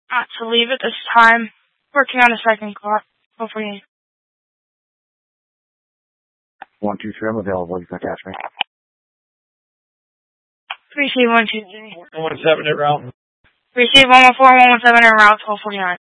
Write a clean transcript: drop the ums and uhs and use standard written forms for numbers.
to leave at this time. Working on a second car. Hopefully. 123, I'm available. You can catch me. 3C123. 117 at route. 3C114, 117 en route 1249.